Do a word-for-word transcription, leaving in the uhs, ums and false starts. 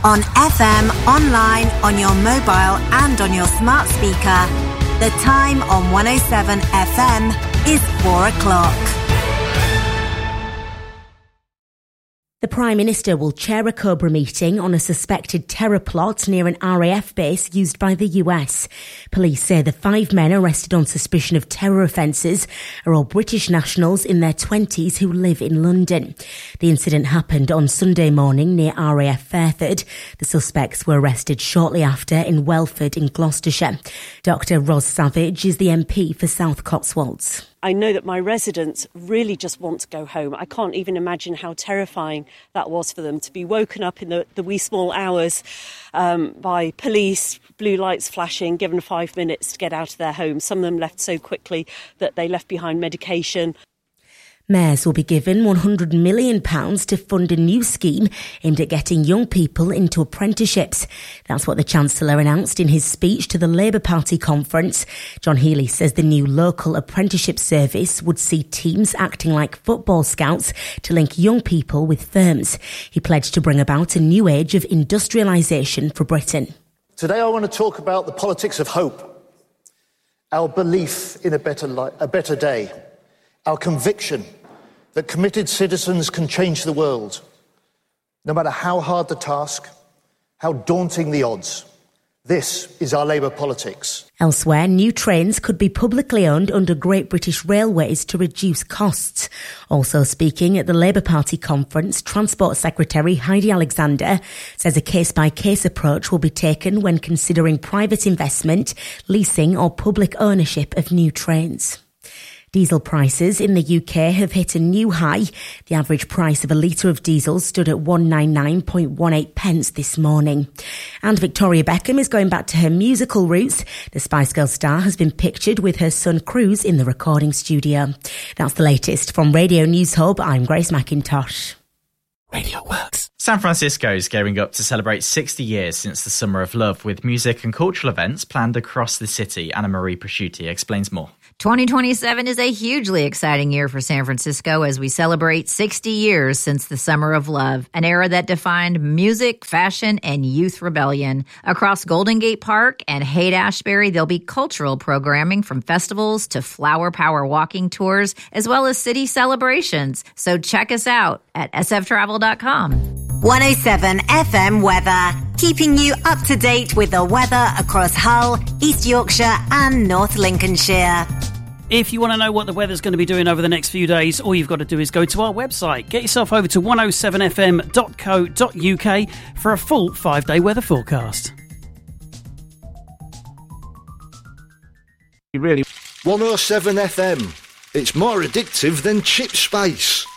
On F M, online, on your mobile and on your smart speaker. The time on one oh seven F M is four o'clock. The Prime Minister will chair a Cobra meeting on a suspected terror plot near an R A F base used by the U S. Police say the five men arrested on suspicion of terror offences are all British nationals in their twenties who live in London. The incident happened on Sunday morning near R A F Fairford. The suspects were arrested shortly after in Welford in Gloucestershire. Doctor Ros Savage is the M P for South Cotswolds. I know that my residents really just want to go home. I can't even imagine how terrifying that was for them to be woken up in the, the wee small hours um, by police, blue lights flashing, given five minutes to get out of their homes. Some of them left so quickly that they left behind medication. Mayors will be given one hundred million pounds to fund a new scheme aimed at getting young people into apprenticeships. That's what the Chancellor announced in his speech to the Labour Party conference. John Healey says the new local apprenticeship service would see teams acting like football scouts to link young people with firms. He pledged to bring about a new age of industrialisation for Britain. Today I want to talk about the politics of hope, our belief in a better, li- a better day, our conviction that committed citizens can change the world, no matter how hard the task, how daunting the odds. This is our Labour politics. Elsewhere, new trains could be publicly owned under Great British Railways to reduce costs. Also speaking at the Labour Party conference, Transport Secretary Heidi Alexander says a case-by-case approach will be taken when considering private investment, leasing or public ownership of new trains. Diesel prices in the U K have hit a new high. The average price of a litre of diesel stood at one ninety-nine point one eight pence this morning. And Victoria Beckham is going back to her musical roots. The Spice Girls star has been pictured with her son Cruz in the recording studio. That's the latest from Radio News Hub. I'm Grace McIntosh. Radio Works. San Francisco is gearing up to celebrate sixty years since the Summer of Love with music and cultural events planned across the city. Anna Marie Prosciutti explains more. twenty twenty-seven is a hugely exciting year for San Francisco as we celebrate sixty years since the Summer of Love, an era that defined music, fashion, and youth rebellion. Across Golden Gate Park and Haight-Ashbury, there'll be cultural programming from festivals to flower power walking tours, as well as city celebrations. So check us out at s f travel dot com. one oh seven F M weather, keeping you up to date with the weather across Hull, East Yorkshire and North Lincolnshire. If you want to know what the weather's going to be doing over the next few days, all you've got to do is go to our website. Get yourself over to one oh seven f m dot co dot u k for a full five-day weather forecast. Really, one oh seven F M. It's more addictive than chip space.